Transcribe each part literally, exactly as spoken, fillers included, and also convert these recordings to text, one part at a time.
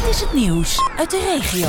Dit is het nieuws uit de regio.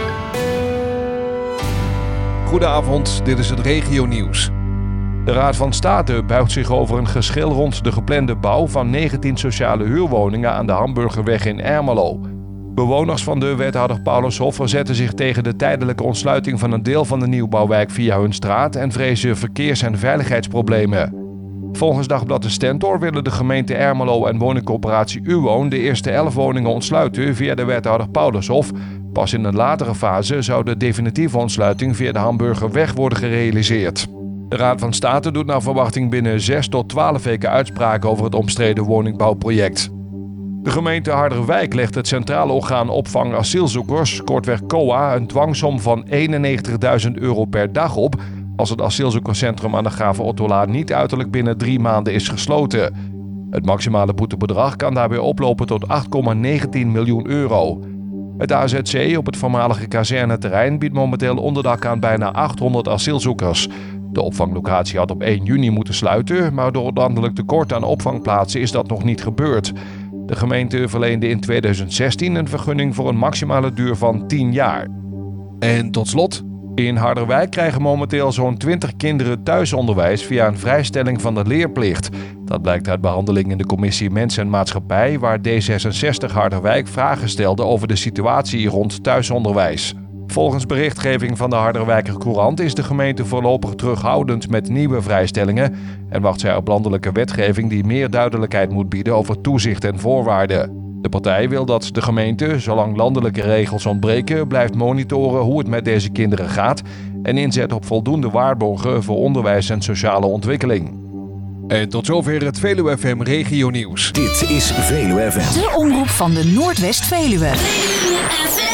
Goedenavond, dit is het regionieuws. De Raad van State buigt zich over een geschil rond de geplande bouw van negentien sociale huurwoningen aan de Hamburgerweg in Ermelo. Bewoners van de wethouder Paulushof verzetten zich tegen de tijdelijke ontsluiting van een deel van de nieuwbouwwijk via hun straat en vrezen verkeers- en veiligheidsproblemen. Volgens Dagblad de Stentor willen de gemeente Ermelo en woningcorporatie Uwoon de eerste elf woningen ontsluiten via de wethouder Paulushof. Pas in een latere fase zou de definitieve ontsluiting via de Hamburgerweg worden gerealiseerd. De Raad van State doet naar verwachting binnen zes tot twaalf weken uitspraak over het omstreden woningbouwproject. De gemeente Harderwijk legt het Centrale Orgaan Opvang Asielzoekers, kortweg C O A, een dwangsom van eenennegentigduizend euro per dag op als het asielzoekerscentrum aan de Gave Ottolaan niet uiterlijk binnen drie maanden is gesloten. Het maximale boetebedrag kan daarbij oplopen tot acht komma negentien miljoen euro. Het A Z C op het voormalige kazerneterrein biedt momenteel onderdak aan bijna achthonderd asielzoekers. De opvanglocatie had op één juni moeten sluiten, maar door het landelijk tekort aan opvangplaatsen is dat nog niet gebeurd. De gemeente verleende in tweeduizend zestien een vergunning voor een maximale duur van tien jaar. En tot slot, in Harderwijk krijgen momenteel zo'n twintig kinderen thuisonderwijs via een vrijstelling van de leerplicht. Dat blijkt uit behandeling in de commissie Mens en Maatschappij, waar D zesenzestig Harderwijk vragen stelde over de situatie rond thuisonderwijs. Volgens berichtgeving van de Harderwijker Courant is de gemeente voorlopig terughoudend met nieuwe vrijstellingen en wacht zij op landelijke wetgeving die meer duidelijkheid moet bieden over toezicht en voorwaarden. De partij wil dat de gemeente, zolang landelijke regels ontbreken, blijft monitoren hoe het met deze kinderen gaat en inzet op voldoende waarborgen voor onderwijs en sociale ontwikkeling. En tot zover het Veluwe F M Regionieuws. Dit is Veluwe F M. De omroep van de Noordwest-Veluwe. Veluwe F M.